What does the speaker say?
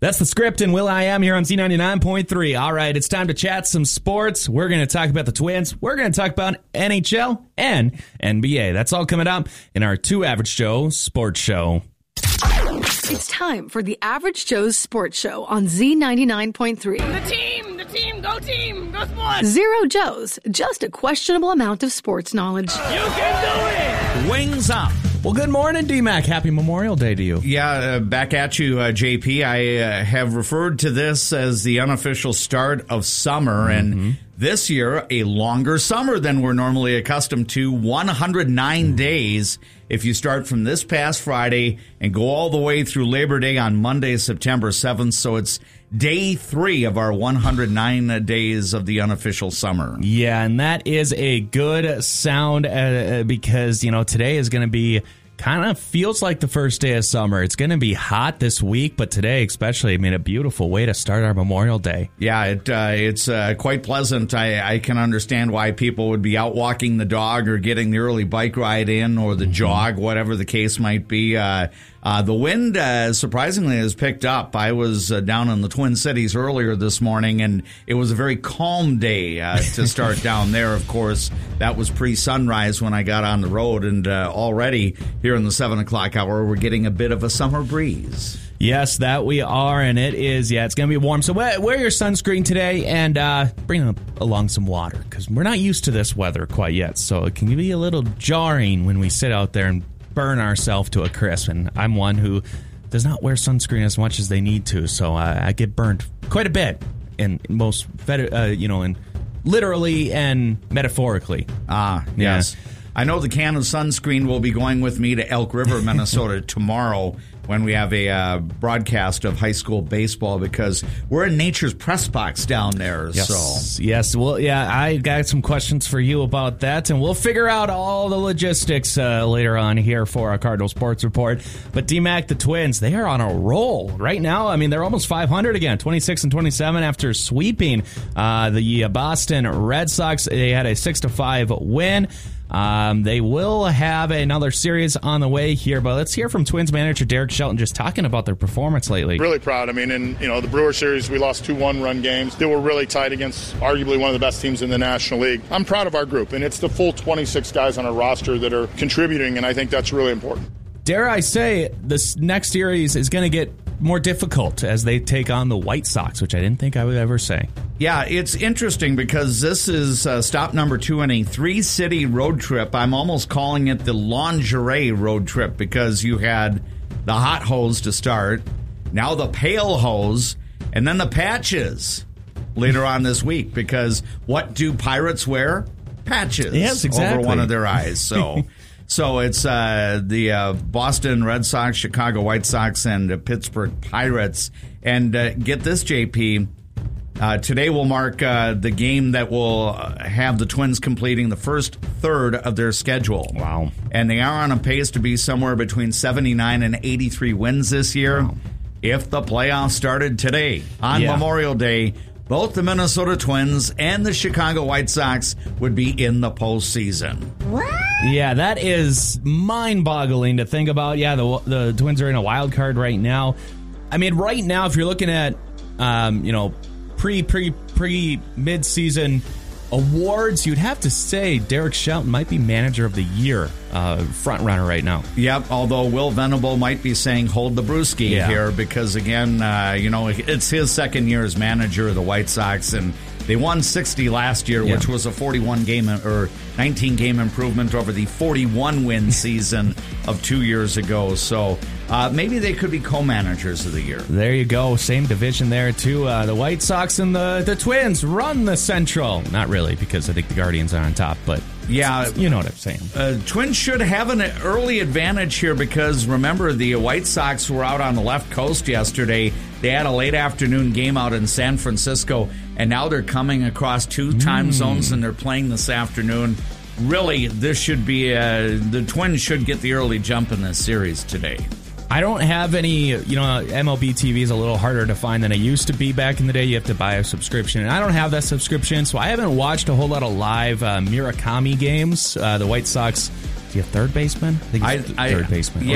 That's the script, and Will I Am here on Z99.3. All right, it's time to chat some sports. We're going to talk about the Twins. We're going to talk about NHL and NBA. That's all coming up in our Two Average Joe Sports Show. It's time for the Average Joe's Sports Show on Z99.3. The team, go sports! Zero Joes, just a questionable amount of sports knowledge. You can do it! Wings up. Well, good morning, D-Mac. Happy Memorial Day to you. Yeah, back at you, JP. I have referred to this as the unofficial start of summer, and this year, a longer summer than we're normally accustomed to, 109 days if you start from this past Friday and go all the way through Labor Day on Monday, September 7th. So it's day 3 of our 109 days of the unofficial summer. Yeah, and that is a good sound because, today is going to be kind of feels like the first day of summer. It's going to be hot this week, but today especially, a beautiful way to start our Memorial Day. Yeah, it's quite pleasant. I can understand why people would be out walking the dog or getting the early bike ride in or the jog, whatever the case might be. The wind, surprisingly, has picked up. I was down in the Twin Cities earlier this morning, and it was a very calm day to start down there. Of course, that was pre-sunrise when I got on the road, and already here in the 7 o'clock hour, we're getting a bit of a summer breeze. Yes, that we are, and it is. Yeah, it's going to be warm. So wear your sunscreen today and bring along some water because we're not used to this weather quite yet. So it can be a little jarring when we sit out there and burn ourselves to a crisp. And I'm one who does not wear sunscreen as much as they need to, so I get burned quite a bit, in most, in literally and metaphorically. Yes. I know the can of sunscreen will be going with me to Elk River, Minnesota tomorrow when we have a broadcast of high school baseball because we're in Nature's Press Box down there. Yes. Well, yeah, I got some questions for you about that, and we'll figure out all the logistics later on here for our Cardinal Sports Report. But D-Mac, the Twins, they are on a roll right now. They're almost 500 again, 26-27 after sweeping the Boston Red Sox. They had a 6-5 win. They will have another series on the way here, but let's hear from Twins manager Derek Shelton just talking about their performance lately. Really proud. In the Brewer series, we lost 2 one-run games. They were really tight against arguably one of the best teams in the National League. I'm proud of our group, and it's the full 26 guys on our roster that are contributing, and I think that's really important. Dare I say, this next series is going to get more difficult as they take on the White Sox, which I didn't think I would ever say. Yeah, it's interesting because this is stop number 2 in a 3-city road trip. I'm almost calling it the lingerie road trip because you had the hot hose to start, now the pale hose, and then the patches later on this week because what do Pirates wear? Patches. Yes, exactly. Over one of their eyes. So it's the Boston Red Sox, Chicago White Sox, and Pittsburgh Pirates. And get this, JP, today will mark the game that will have the Twins completing the first third of their schedule. Wow. And they are on a pace to be somewhere between 79 and 83 wins this year. Wow. If the playoffs started today on Memorial Day, both the Minnesota Twins and the Chicago White Sox would be in the postseason. What? Yeah, that is mind-boggling to think about. Yeah, the Twins are in a wild card right now. Right now, if you're looking at, pre-mid-season awards, you'd have to say Derek Shelton might be Manager of the Year front runner right now. Yep, although Will Venable might be saying hold the brewski here because, again, it's his second year as manager of the White Sox, and they won 60 last year, which was a 19-game improvement over the 41-win season of 2 years ago. So maybe they could be co-managers of the year. There you go. Same division there, too. The White Sox and the Twins run the Central. Not really, because I think the Guardians are on top, but yeah, you know what I'm saying. Twins should have an early advantage here because, remember, the White Sox were out on the left coast yesterday. They had a late afternoon game out in San Francisco, and now they're coming across 2 time zones, and they're playing this afternoon. Really, this should be the Twins should get the early jump in this series today. I don't have any, MLB TV is a little harder to find than it used to be back in the day. You have to buy a subscription, and I don't have that subscription, so I haven't watched a whole lot of live Murakami games. The White Sox, do you have third baseman? I think he's third baseman.